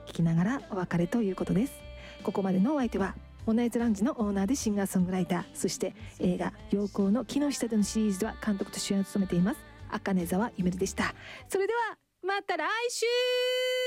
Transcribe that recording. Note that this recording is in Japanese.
聞きながらお別れということです。ここまでのお相手はモナイズランジのオーナーでシンガーソングライター、そして映画陽光の木の下でのシリーズでは監督と主演を務めています茜沢ゆめるでした。それではまた来週。